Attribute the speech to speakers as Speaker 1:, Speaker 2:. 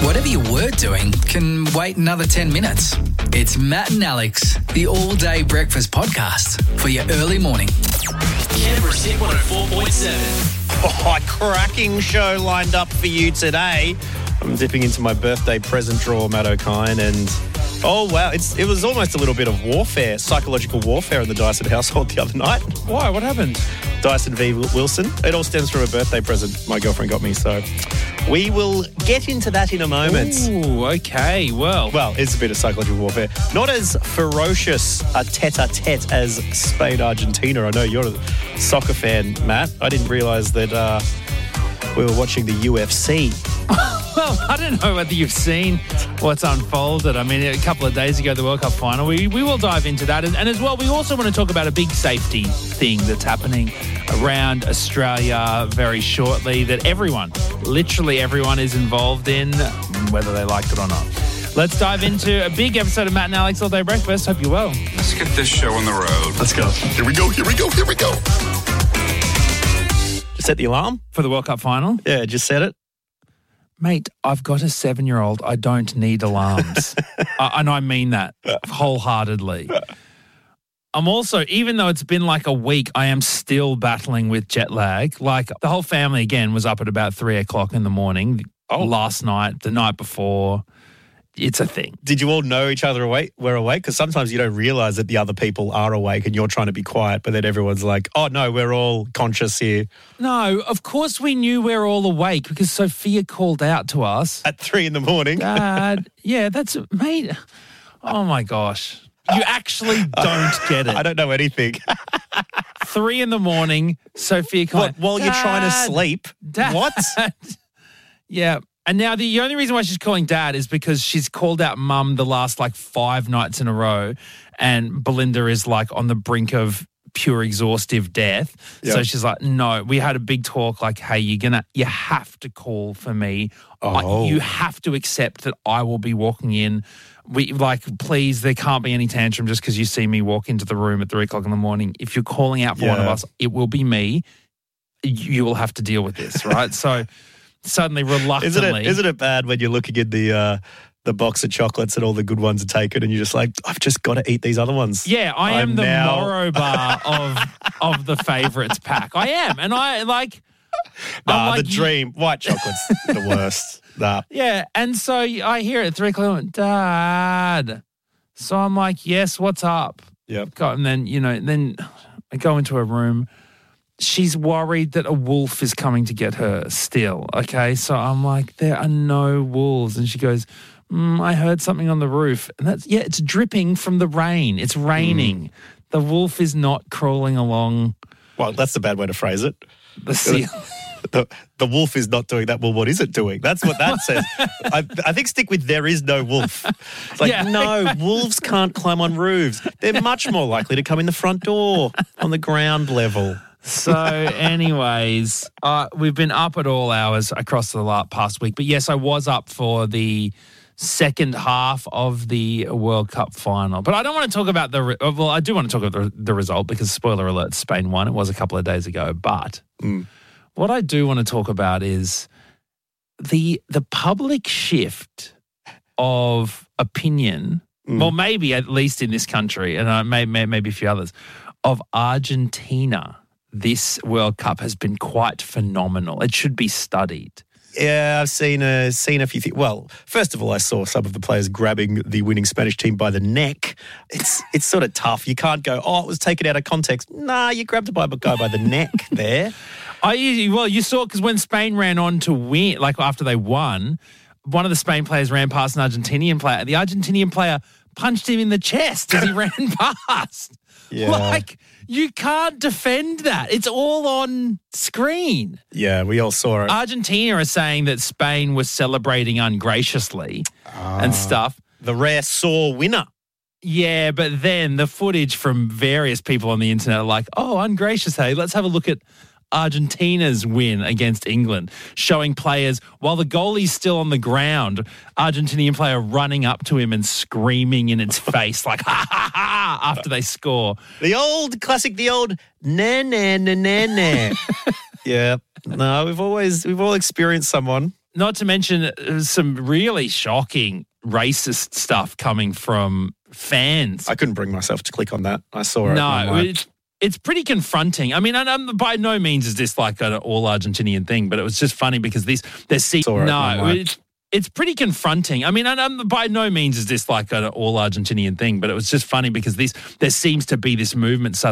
Speaker 1: Whatever you were doing can wait another 10 minutes. It's Matt and Alex, the all-day breakfast podcast for your early morning.
Speaker 2: Canberra's Hit 104.7.
Speaker 3: Oh, a cracking show lined up for you today. I'm dipping into my birthday present drawer, Matt O'Kine, and oh wow, it was almost a little bit of warfare, psychological warfare in the Dyson household the other night.
Speaker 4: Why? What happened?
Speaker 3: Dyson v. Wilson. It all stems from a birthday present my girlfriend got me, so we will get into that in a moment.
Speaker 4: Ooh, okay. Well,
Speaker 3: It's a bit of psychological warfare. Not as ferocious a tete-a-tete as Spain-Argentina. I know you're a soccer fan, Matt. I didn't realise that we were watching the UFC.
Speaker 4: Well, I don't know whether you've seen what's unfolded. I mean, a couple of days ago, the World Cup final, we will dive into that. And as well, we also want to talk about a big safety thing that's happening around Australia very shortly that literally everyone is involved in, whether they like it or not. Let's dive into a big episode of Matt and Alex All Day Breakfast. Hope you're well.
Speaker 5: Let's get this show on the road.
Speaker 3: Let's go.
Speaker 5: Here we go.
Speaker 3: Just set the alarm?
Speaker 4: For the World Cup final?
Speaker 3: Yeah, just set it.
Speaker 4: Mate, I've got a 7-year-old. I don't need alarms. And I mean that wholeheartedly. I'm also, even though it's been like a week, I am still battling with jet lag. Like the whole family, again, was up at about 3 o'clock in the morning last night, the night before. It's a thing.
Speaker 3: Did you all know each other were awake? Because sometimes you don't realise that the other people are awake and you're trying to be quiet, but then everyone's like, oh, no, we're all conscious here.
Speaker 4: No, of course we knew we were all awake because Sophia called out to us.
Speaker 3: At 3 in the morning.
Speaker 4: Dad, yeah, mate, oh my gosh. You actually don't get it.
Speaker 3: I don't know anything.
Speaker 4: 3 in the morning, Sophia called.
Speaker 3: While you're trying to sleep?
Speaker 4: Dad.
Speaker 3: What?
Speaker 4: Yeah. And now the only reason why she's calling Dad is because she's called out Mum the last 5 nights in a row, and Belinda is on the brink of pure exhaustive death.
Speaker 3: Yep.
Speaker 4: So she's like, no, we had a big talk hey, you have to call for me.
Speaker 3: Oh.
Speaker 4: You have to accept that I will be walking in. Please, there can't be any tantrum just because you see me walk into the room at 3 o'clock in the morning. If you're calling out for one of us, it will be me. You will have to deal with this, right? So suddenly, reluctantly.
Speaker 3: Isn't it bad when you're looking at the box of chocolates and all the good ones are taken and you're just like, I've just got to eat these other ones.
Speaker 4: Yeah, I am the Morrow bar of the favourites pack. I am. And
Speaker 3: the dream. White chocolate's the worst. Nah.
Speaker 4: Yeah, and so I hear it at 3 o'clock, I went, Dad. So I'm like, yes, what's up?
Speaker 3: Yep.
Speaker 4: And then, then I go into her room. She's worried that a wolf is coming to get her still, okay? So I'm like, there are no wolves. And she goes, I heard something on the roof. And it's dripping from the rain. It's raining. The wolf is not crawling along.
Speaker 3: Well, that's the bad way to phrase it.
Speaker 4: The seal.
Speaker 3: The wolf is not doing that. Well, what is it doing? That's what that says. I think stick with there is no wolf. It's no, wolves can't climb on roofs. They're much more likely to come in the front door on the ground level.
Speaker 4: So anyways, we've been up at all hours across the past week. But yes, I was up for the second half of the World Cup final. But I don't want to talk about I do want to talk about the result because, spoiler alert, Spain won. It was a couple of days ago. But what I do want to talk about is the public shift of opinion, well, maybe at least in this country, and maybe a few others, of Argentina. This World Cup has been quite phenomenal. It should be studied.
Speaker 3: Yeah, I've seen a few things. Well, first of all, I saw some of the players grabbing the winning Spanish team by the neck. It's sort of tough. You can't go, it was taken out of context. Nah, you grabbed a guy by the neck there.
Speaker 4: You saw, because when Spain ran on to win, after they won, one of the Spain players ran past an Argentinian player. The Argentinian player punched him in the chest as he ran past.
Speaker 3: Yeah.
Speaker 4: You can't defend that. It's all on screen.
Speaker 3: Yeah, we all saw it.
Speaker 4: Argentina are saying that Spain was celebrating ungraciously and stuff.
Speaker 3: The rare sore winner.
Speaker 4: Yeah, but then the footage from various people on the internet are like, ungracious, hey, let's have a look at Argentina's win against England, showing players, while the goalie's still on the ground, Argentinian player running up to him and screaming in its face ha, ha, ha, after they score.
Speaker 3: The old classic, nah. Yeah. No, we've all experienced someone
Speaker 4: Not to mention some really shocking racist stuff coming from fans.
Speaker 3: I couldn't bring myself to click on that. I saw it.
Speaker 4: No, it's pretty confronting. I mean, and by no means is this like an all Argentinian thing, but it was just funny because it's pretty confronting. I mean, and by no means is this like an all Argentinian thing, but it was just funny because there seems to be this movement